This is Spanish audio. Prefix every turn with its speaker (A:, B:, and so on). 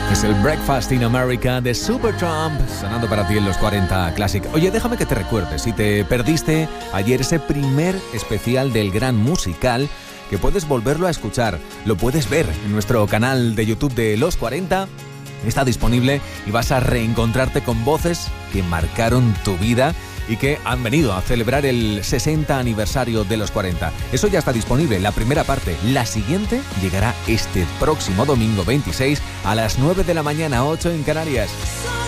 A: Es el Breakfast in America de Supertramp, sonando para ti en los 40 Classic. Oye, déjame que te recuerde, si te perdiste ayer ese primer especial del Gran Musical, que puedes volverlo a escuchar, lo puedes ver en nuestro canal de YouTube de Los 40, está disponible y vas a reencontrarte con voces que marcaron tu vida y que han venido a celebrar el 60 aniversario de Los 40. Eso ya está disponible, la primera parte. La siguiente llegará este próximo domingo 26 a las 9 de la mañana, 8 en Canarias.